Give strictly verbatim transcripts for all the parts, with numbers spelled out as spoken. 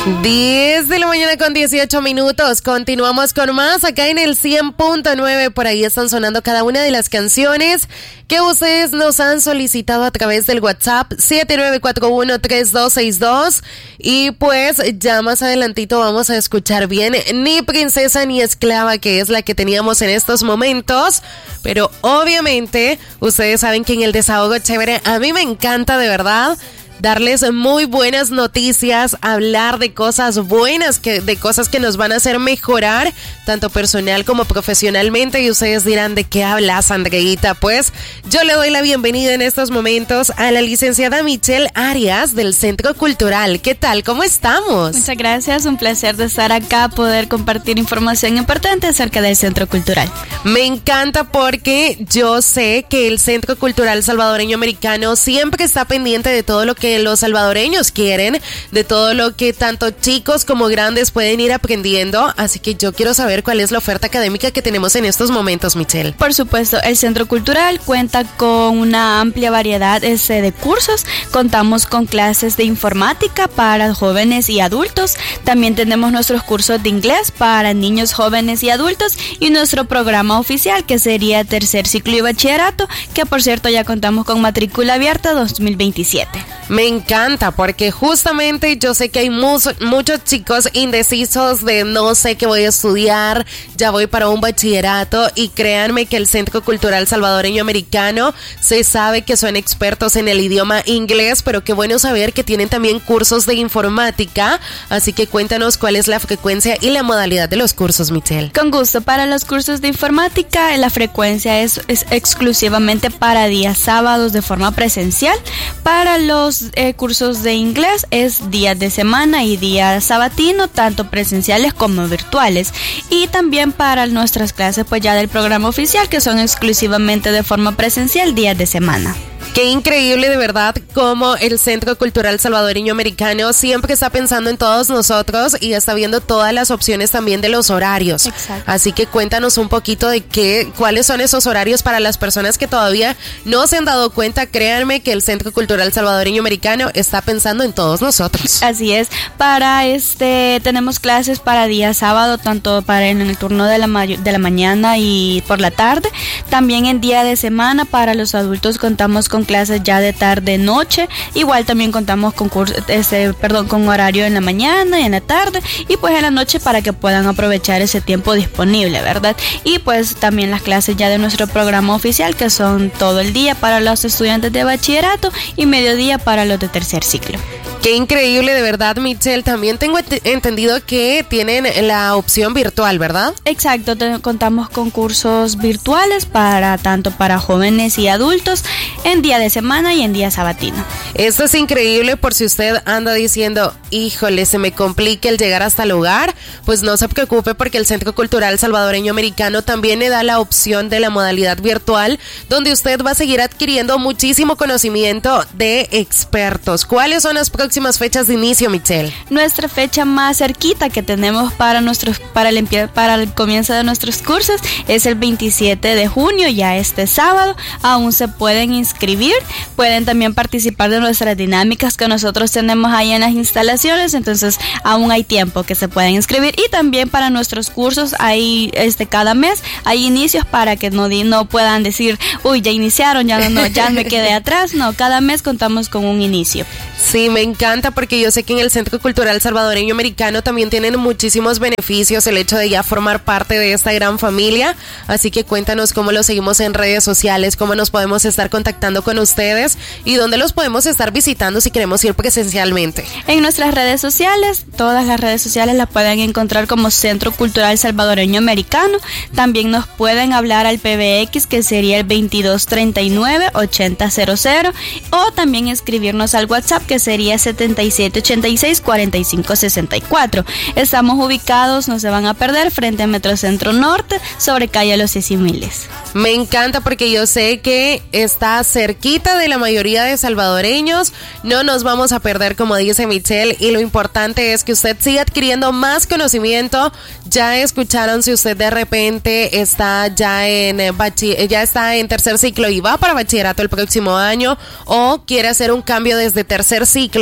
diez de la mañana con dieciocho minutos. Continuamos con más acá en el cien punto nueve. Por ahí están sonando cada una de las canciones que ustedes nos han solicitado a través del WhatsApp siete nueve cuatro uno tres dos seis dos. Y pues ya más adelantito vamos a escuchar bien Ni Princesa ni Esclava, que es la que teníamos en estos momentos. Pero obviamente ustedes saben que en el Desahogo Chévere a mí me encanta de verdad darles muy buenas noticias, hablar de cosas buenas, que, de cosas que nos van a hacer mejorar, tanto personal como profesionalmente. Y ustedes dirán, ¿de qué hablas, Andreita? Pues yo le doy la bienvenida en estos momentos a la licenciada Michelle Arias del Centro Cultural. ¿Qué tal? ¿Cómo estamos? Muchas gracias, un placer de estar acá, poder compartir información importante acerca del Centro Cultural. Me encanta porque yo sé que el Centro Cultural Salvadoreño Americano siempre está pendiente de todo lo que los salvadoreños quieren, de todo lo que tanto chicos como grandes pueden ir aprendiendo. Así que yo quiero saber cuál es la oferta académica que tenemos en estos momentos, Michelle. Por supuesto, el Centro Cultural cuenta con una amplia variedad ese, de cursos. Contamos con clases de informática para jóvenes y adultos. También tenemos nuestros cursos de inglés para niños, jóvenes y adultos, y nuestro programa oficial, que sería tercer ciclo y bachillerato, que por cierto ya contamos con matrícula abierta dos mil veintisiete. Me encanta porque justamente yo sé que hay mu- muchos chicos indecisos de no sé qué voy a estudiar, ya voy para un bachillerato, y créanme que el Centro Cultural Salvadoreño Americano se sabe que son expertos en el idioma inglés, pero qué bueno saber que tienen también cursos de informática. Así que cuéntanos cuál es la frecuencia y la modalidad de los cursos, Michelle. Con gusto, para los cursos de informática la frecuencia es, es exclusivamente para días sábados de forma presencial. Para los eh, cursos de inglés es días de semana y días sabatino, tanto presenciales como virtuales. Y también para nuestras clases pues ya del programa oficial, que son exclusivamente de forma presencial, días de semana. Qué increíble de verdad cómo el Centro Cultural Salvadoreño Americano siempre está pensando en todos nosotros y está viendo todas las opciones también de los horarios. Exacto. Así que cuéntanos un poquito de qué, cuáles son esos horarios para las personas que todavía no se han dado cuenta. Créanme que el Centro Cultural Salvadoreño Americano está pensando en todos nosotros. Así es. Para este tenemos clases para día sábado, tanto para en el turno de la, ma- de la mañana y por la tarde. También en día de semana para los adultos contamos con clases ya de tarde noche. Igual también contamos con curso, este, perdón, con horario en la mañana y en la tarde, y pues en la noche para que puedan aprovechar ese tiempo disponible, ¿verdad? Y pues también las clases ya de nuestro programa oficial, que son todo el día para los estudiantes de bachillerato y mediodía para los de tercer ciclo. Qué increíble de verdad, Michelle. También tengo ent- entendido que tienen la opción virtual, ¿verdad? Exacto, te- contamos con cursos virtuales para tanto para jóvenes y adultos en día de semana y en día sabatino. Esto es increíble por si usted anda diciendo, híjole, se me complica el llegar hasta el lugar. Pues no se preocupe, porque el Centro Cultural Salvadoreño Americano también le da la opción de la modalidad virtual, donde usted va a seguir adquiriendo muchísimo conocimiento de expertos. ¿Cuáles son las próximas fechas de inicio, Michelle? Nuestra fecha más cerquita que tenemos para nuestros para el empie- para el comienzo de nuestros cursos es el veintisiete de junio, ya este sábado. Aún se pueden inscribir, pueden también participar de nuestras dinámicas que nosotros tenemos ahí en las instalaciones, entonces aún hay tiempo que se pueden inscribir. Y también para nuestros cursos hay este cada mes hay inicios para que no di- no puedan decir, uy, ya iniciaron, ya no, no ya me quedé atrás. No, cada mes contamos con un inicio. Sí, me encanta porque yo sé que en el Centro Cultural Salvadoreño Americano también tienen muchísimos beneficios el hecho de ya formar parte de esta gran familia. Así que cuéntanos cómo los seguimos en redes sociales, cómo nos podemos estar contactando con ustedes y dónde los podemos estar visitando si queremos ir presencialmente. En nuestras redes sociales, todas las redes sociales las pueden encontrar como Centro Cultural Salvadoreño Americano. También nos pueden hablar al P B X, que sería el veintidós treinta y nueve ochenta cero cero, o también escribirnos al WhatsApp, que sería setenta y siete ochenta y seis cuarenta y cinco sesenta y cuatro. Estamos ubicados, no se van a perder, frente a Metrocentro Norte, sobre calle Los Sisimiles. Me encanta porque yo sé que está cerquita de la mayoría de salvadoreños. No nos vamos a perder, como dice Michelle, y lo importante es que usted siga adquiriendo más conocimiento. Ya escucharon, si usted de repente está ya en bachi- ya está en tercer ciclo y va para bachillerato el próximo año, o quiere hacer un cambio desde tercer ciclo,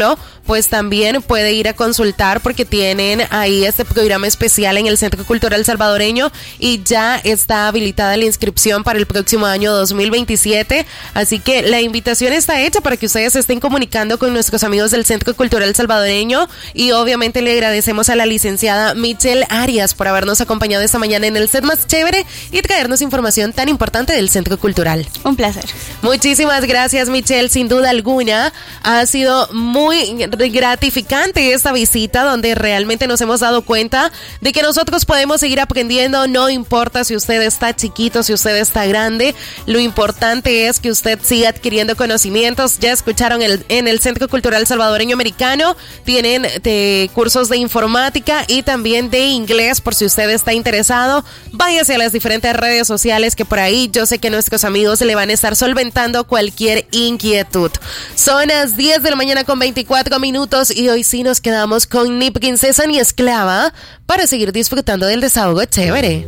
pues también puede ir a consultar porque tienen ahí este programa especial en el Centro Cultural Salvadoreño y ya está habilitada la inscripción para el próximo año dos mil veintisiete. Así que la invitación está hecha para que ustedes se estén comunicando con nuestros amigos del Centro Cultural Salvadoreño y obviamente le agradecemos a la licenciada Michelle Arias por habernos acompañado esta mañana en el set más chévere y traernos información tan importante del Centro Cultural. Un placer. Muchísimas gracias, Michelle. Sin duda alguna ha sido muy gratificante esta visita donde realmente nos hemos dado cuenta de que nosotros podemos seguir aprendiendo, no importa si usted está chiquito, si usted está grande, lo importante es que usted siga adquiriendo conocimientos. Ya escucharon el, en el Centro Cultural Salvadoreño Americano, tienen de, cursos de informática y también de inglés por si usted está interesado. Váyase a las diferentes redes sociales que por ahí yo sé que nuestros amigos le van a estar solventando cualquier inquietud. Son las diez de la mañana con veinticuatro minutos y hoy sí nos quedamos con Ni Princesa ni Esclava para seguir disfrutando del desahogo chévere.